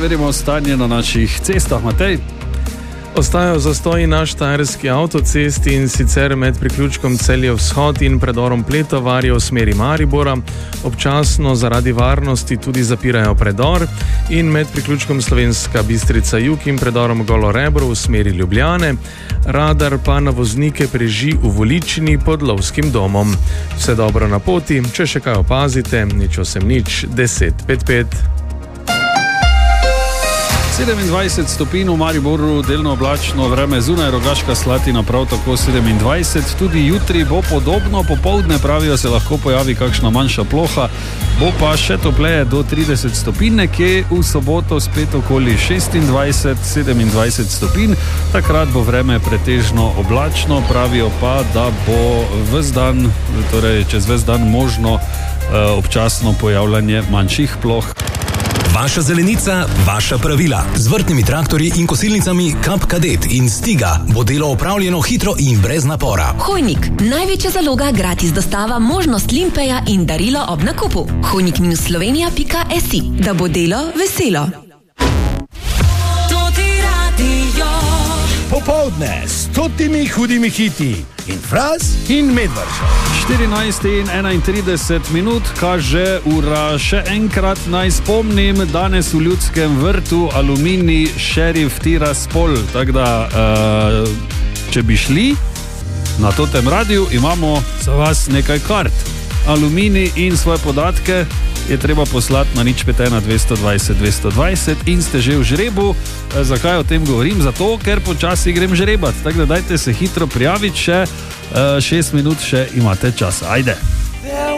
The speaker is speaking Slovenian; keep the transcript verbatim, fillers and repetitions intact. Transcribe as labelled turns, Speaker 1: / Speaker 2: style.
Speaker 1: preverimo stanje na naših cestah. Matej?
Speaker 2: Ostajajo zastoji na štajerski avtocesti, in sicer med priključkom Celje Vzhod in predorom Pletovarje v smeri Maribora. Občasno zaradi varnosti tudi zapirajo predor, in med priključkom Slovenska Bistrica Jug in predorom Golo Rebro v smeri Ljubljane. Radar pa na voznike preži v Voličini pod Lovskim domom. Vse dobro na poti, če še kaj opazite, nič osem nič deset pet pet.
Speaker 1: sedemindvajset stopinj v Mariboru, delno oblačno vreme, zunaj Rogaška Slatina prav tako sedemindvajset, tudi jutri bo podobno, popoldne pravijo se lahko pojavi kakšna manjša ploha, bo pa še topleje do trideset stopinj, nekje v soboto spet okoli šestindvajset sedemindvajset stopinj, takrat bo vreme pretežno oblačno, pravijo pa, da bo ves dan, torej čez ves dan možno eh, občasno pojavljanje manjših ploh.
Speaker 3: Vaša zelenica, vaša pravila. Z vrtnimi traktorji in kosilnicami Kap Kadet in Stiga bo delo opravljeno hitro in brez napora.
Speaker 4: Hojnik, največja zaloga, gratis dostava, možnost limpeja in darilo ob nakupu. hojnik slovenija pika si, da bo delo veselo.
Speaker 5: Popoldne s stotimi hudimi hiti in Fras in Medvrža.
Speaker 1: štirinajst in enaintrideset minut kaže ura. Še enkrat naj spomnim, danes v Ljudskem vrtu Aluminij Šerif Tiraspol. Tako da, uh, če bi šli na totem radiju, imamo za vas nekaj kart. Aluminij in svoje podatke je treba poslati na nič pet ena dvesto dvajset dvesto dvajset in ste že v žrebu. E, zakaj o tem govorim? Zato, ker počasi grem žrebat. Tako da dajte se hitro prijaviti, še e, šest minut še imate časa. Ajde!